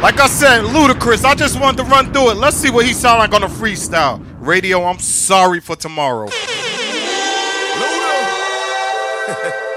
Like I said, Ludacris, I just wanted to run through it. Let's see what he sound like on a freestyle. Radio, I'm sorry for tomorrow. Luda.